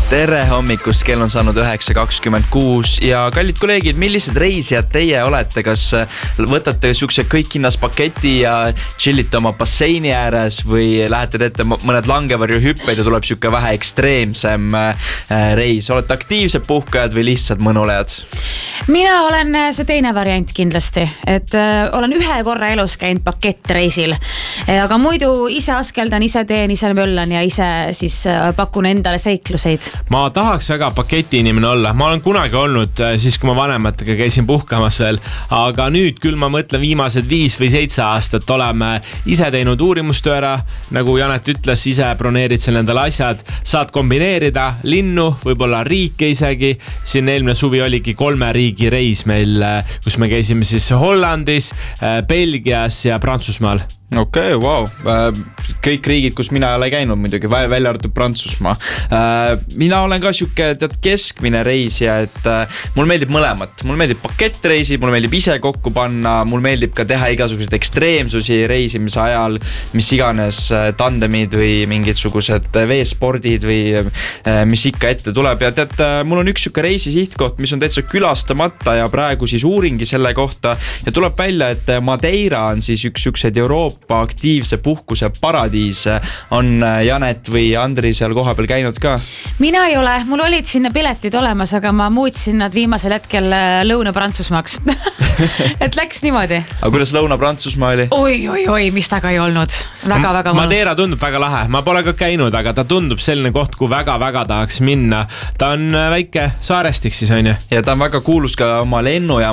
Tere hommikust, kell on saanud 9.26 ja kallid kolleegid, millised reisijad teie olete? Kas võtate siukse kõikhinnas paketi ja chillite oma basseini ääres või lähete teete mõned langevarju hüppeid ja tuleb siuke vähe ekstreemsem reis? Olete aktiivsed puhkajad või lihtsalt mõnulejad? Mina olen see teine variant kindlasti, et olen ühe korra elus käinud pakettreisil, aga muidu ise askeldan, ise teen, ise möllan ja ise siis pakun endale seikluseid. Ma tahaks väga paketi inimene olla. Ma olen kunagi olnud siis, kui ma vanematega käisin puhkamas veel, aga nüüd küll ma mõtlen viimased 5 või 7 aastat oleme ise teinud uurimustöö ära, nagu Janet ütles, ise broneerid seal endale asjad, saad kombineerida linnu, võib-olla riike isegi. Siin eelmine suvi oligi 3 riigi reis meil, kus me käisime siis Hollandis, Belgias ja Prantsusmaal. Okei, wow. Kõik riigid, kus mina ei ole käinud muidugi, välja arvatud Prantsusmaa. Mina olen ka siuke keskmine reisija, et mul meeldib mõlemat. Mul meeldib pakettreisid, mul meeldib ise kokku panna, mul meeldib ka teha igasuguseid ekstreemsusi reisimise ajal, mis iganes tandemid või mingisugused veespordid või mis ikka ette tuleb. Ja tead, mul on üks siuke reisi sihtkoht, mis on täitsa külastamata ja praegu siis uuringi selle kohta ja tuleb välja, et Madeira on siis üks siukseid Euroopa aktiivse puhkuse paradiis. On Janet või Andri seal koha peal käinud ka? Mina ei ole, mul olid sinna piletid olemas, aga ma muutsin nad viimasel hetkel Lõuna-Prantsusmaaks. Et läks niimoodi. Aga kuidas Lõuna-Prantsusmaa oli? Oi, mis taga ei olnud. Väga mõnus. Madeira tundub väga lahe. Ma pole ka käinud, aga ta tundub selline koht, kui väga tahaks minna. Ta on väike saarestik siis, on ju? Ja ta on väga kuulus ka oma lennu ja